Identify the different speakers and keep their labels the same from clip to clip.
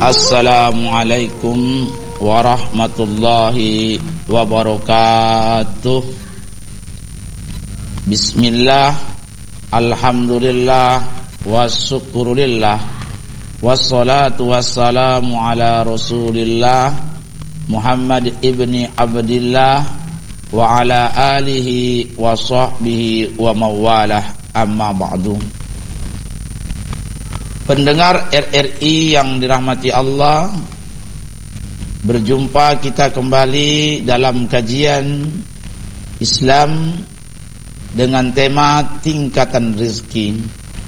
Speaker 1: Assalamualaikum warahmatullahi wabarakatuh. Bismillah, alhamdulillah, wassyukurulillah, wassalatu wassalamu ala rasulillah Muhammad ibni Abdillah wa ala alihi wa sahbihi wa mawalah, amma ba'du. Pendengar RRI yang dirahmati Allah, berjumpa kita kembali dalam kajian Islam dengan tema tingkatan rezeki.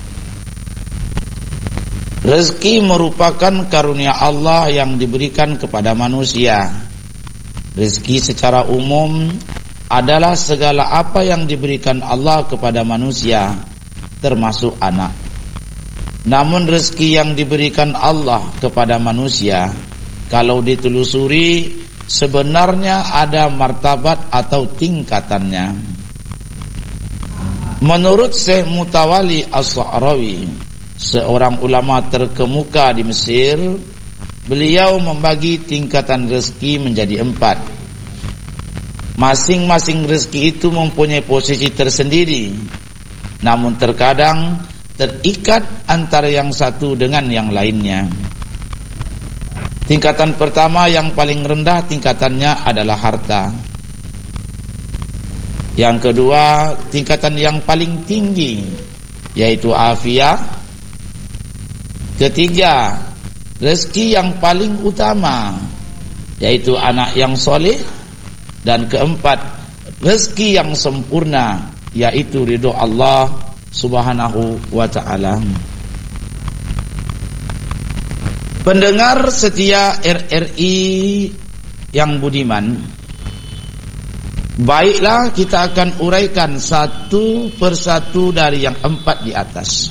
Speaker 1: Rezeki merupakan karunia Allah yang diberikan kepada manusia. Rezeki secara umum adalah segala apa yang diberikan Allah kepada manusia, termasuk anak. Namun rezeki yang diberikan Allah kepada manusia, kalau ditelusuri, sebenarnya ada martabat atau tingkatannya. Menurut Syekh Mutawalli As-Sa'rawi, seorang ulama terkemuka di Mesir, beliau membagi tingkatan rezeki menjadi 4. Masing-masing rezeki itu mempunyai posisi tersendiri, namun terkadang terikat antara yang satu dengan yang lainnya. Tingkatan pertama yang paling rendah tingkatannya adalah harta. Yang kedua, tingkatan yang paling tinggi yaitu afiah. Ketiga, rezeki yang paling utama yaitu anak yang soleh. Dan keempat, rezeki yang sempurna yaitu ridho Allah Subhanahu wa ta'ala. Pendengar setia RRI yang budiman, baiklah kita akan uraikan satu persatu dari yang 4 di atas.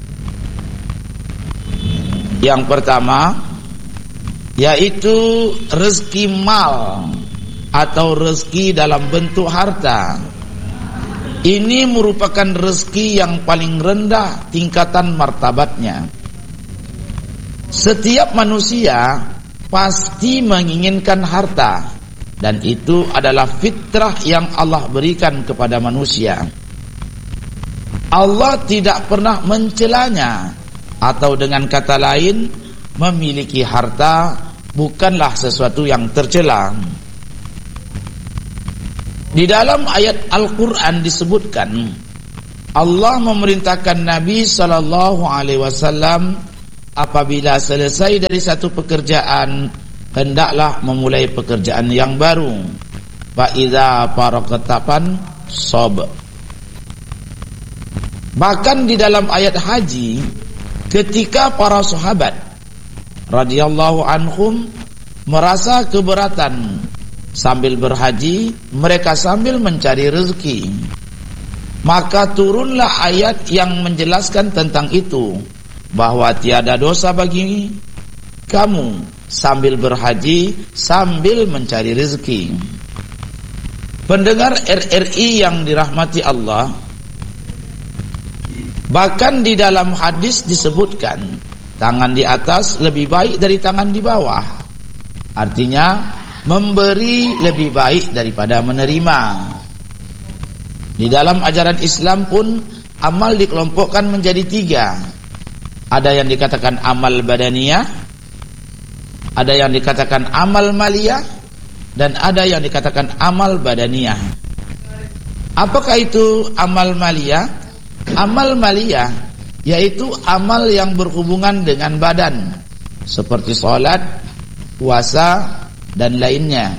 Speaker 1: Yang pertama yaitu rezeki mal atau rezeki dalam bentuk harta. Ini merupakan rezeki yang paling rendah tingkatan martabatnya. Setiap manusia pasti menginginkan harta, dan itu adalah fitrah yang Allah berikan kepada manusia. Allah tidak pernah mencelanya, atau dengan kata lain, memiliki harta bukanlah sesuatu yang tercela. Di dalam ayat Al-Quran disebutkan, Allah memerintahkan Nabi SAW apabila selesai dari satu pekerjaan, hendaklah memulai pekerjaan yang baru. Fa'idha farakatapan sob. Bahkan di dalam ayat haji, ketika para sahabat radhiyallahu anhum merasa keberatan sambil berhaji, mereka sambil mencari rezeki, maka turunlah ayat yang menjelaskan tentang itu, bahwa tiada dosa bagi kamu sambil berhaji, sambil mencari rezeki. Pendengar RRI yang dirahmati Allah, bahkan di dalam hadis disebutkan, tangan di atas lebih baik dari tangan di bawah. Artinya, memberi lebih baik daripada menerima. Di dalam ajaran Islam pun amal dikelompokkan menjadi 3. Ada yang dikatakan amal badaniyah, ada yang dikatakan amal maliyah, dan ada yang dikatakan amal badaniyah. Apakah itu amal maliyah? Amal maliyah yaitu amal yang berhubungan dengan badan, seperti salat, puasa, dan lainnya.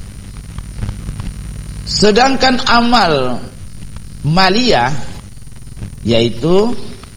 Speaker 1: Sedangkan amal maliyah yaitu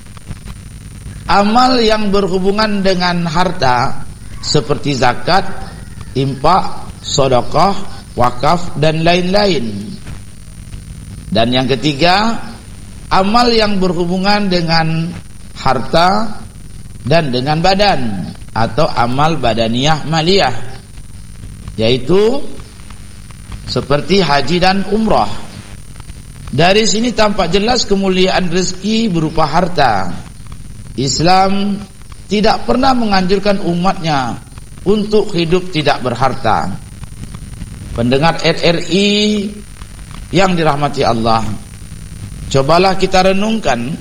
Speaker 1: amal yang berhubungan dengan harta, seperti zakat, infak, sedekah, wakaf, dan lain-lain. Dan yang ketiga, amal yang berhubungan dengan harta dan dengan badan, atau amal badaniyah maliyah, yaitu seperti haji dan umrah. Dari sini tampak jelas kemuliaan rezeki berupa harta. Islam tidak pernah menganjurkan umatnya untuk hidup tidak berharta. Pendengar RRI yang dirahmati Allah, cobalah kita renungkan,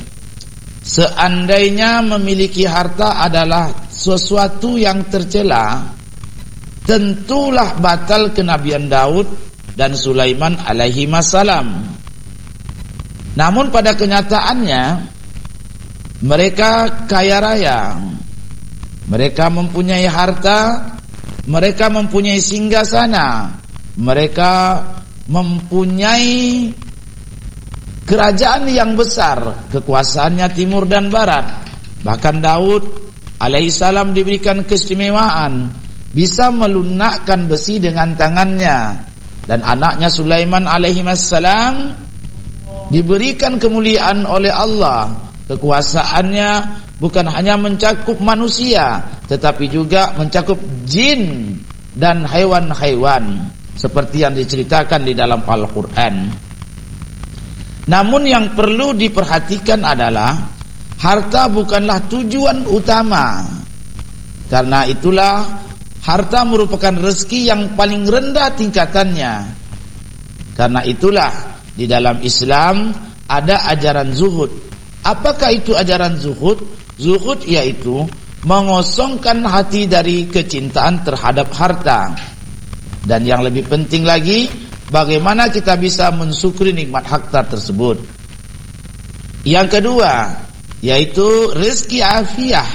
Speaker 1: seandainya memiliki harta adalah sesuatu yang tercela, tentulah batal kenabian Daud dan Sulaiman alaihi wassalam. Namun pada kenyataannya mereka kaya raya, mereka mempunyai harta, mereka mempunyai singgasana, mereka mempunyai kerajaan yang besar, kekuasaannya timur dan barat. Bahkan Daud alaihissalam diberikan keistimewaan, bisa melunakkan besi dengan tangannya. Dan anaknya Sulaiman alaihissalam diberikan kemuliaan oleh Allah. Kekuasaannya bukan hanya mencakup manusia, tetapi juga mencakup jin dan hewan-hewan, seperti yang diceritakan di dalam Al-Quran. Namun yang perlu diperhatikan adalah harta bukanlah tujuan utama. Karena itulah harta merupakan rezeki yang paling rendah tingkatannya. Karena itulah di dalam Islam ada ajaran zuhud. Apakah itu ajaran zuhud? Zuhud yaitu mengosongkan hati dari kecintaan terhadap harta. Dan yang lebih penting lagi, bagaimana kita bisa mensyukuri nikmat harta tersebut. Yang kedua, yaitu rezeki afiah,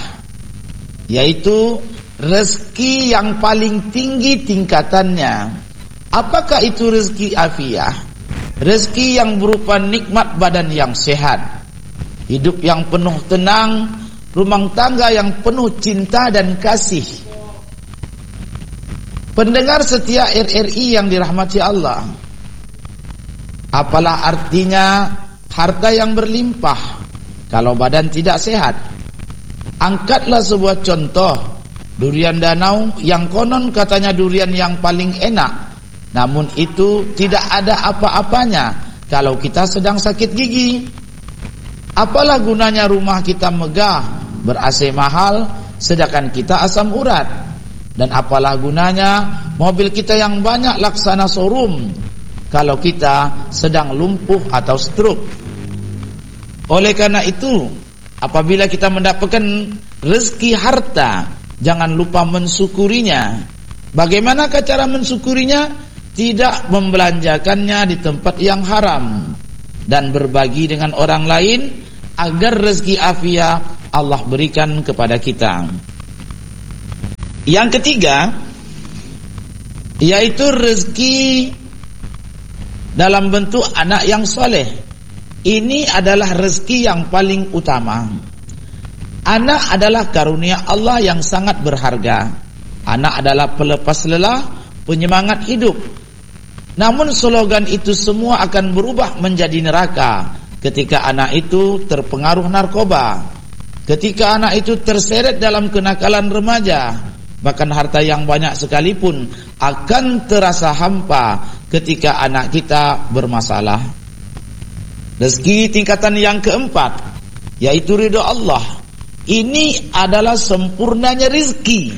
Speaker 1: yaitu rezeki yang paling tinggi tingkatannya. Apakah itu rezeki afiah? Rezeki yang berupa nikmat badan yang sehat, hidup yang penuh tenang, rumah tangga yang penuh cinta dan kasih. Pendengar setia RRI yang dirahmati Allah, apalah artinya harta yang berlimpah kalau badan tidak sehat? Angkatlah sebuah contoh, durian danau yang konon katanya durian yang paling enak, namun itu tidak ada apa-apanya kalau kita sedang sakit gigi. Apalah gunanya rumah kita megah, ber-AC mahal, sedangkan kita asam urat? Dan apalah gunanya mobil kita yang banyak laksana showroom kalau kita sedang lumpuh atau stroke? Oleh karena itu, apabila kita mendapatkan rezeki harta, jangan lupa mensyukurinya. Bagaimanakah cara mensyukurinya? Tidak membelanjakannya di tempat yang haram, dan berbagi dengan orang lain agar rezeki afiah Allah berikan kepada kita. Yang ketiga, yaitu rezeki dalam bentuk anak yang soleh. Ini adalah rezeki yang paling utama. Anak adalah karunia Allah yang sangat berharga. Anak adalah pelepas lelah, penyemangat hidup. Namun slogan itu semua akan berubah menjadi neraka ketika anak itu terpengaruh narkoba, ketika anak itu terseret dalam kenakalan remaja. Bahkan harta yang banyak sekalipun akan terasa hampa ketika anak kita bermasalah. Rezeki tingkatan yang keempat, yaitu ridho Allah. Ini adalah sempurnanya rezeki.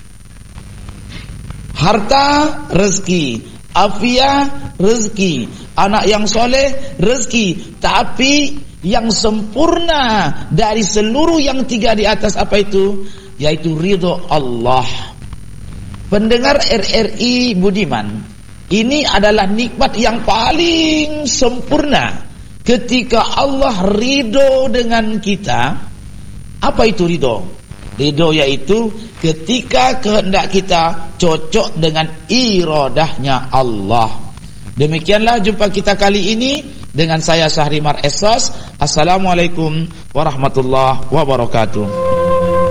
Speaker 1: Harta rezeki, afiah rezeki, anak yang soleh rezeki. Tapi yang sempurna dari seluruh yang tiga di atas apa itu? Yaitu ridho Allah. Pendengar RRI budiman, ini adalah nikmat yang paling sempurna. Ketika Allah ridho dengan kita. Apa itu ridho? Ridho yaitu ketika kehendak kita cocok dengan iradahnya Allah. Demikianlah jumpa kita kali ini dengan saya Syahrimar Essos. Assalamualaikum warahmatullahi wabarakatuh.